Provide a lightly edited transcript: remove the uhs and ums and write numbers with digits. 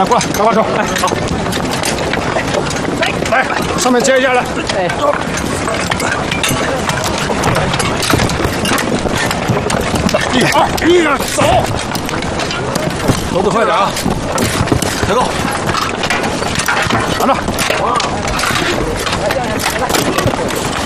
来，过来，赶快手，来，好，来，上面接一下来，哎，走。1、2、1，走，走得快点啊，别动，站着。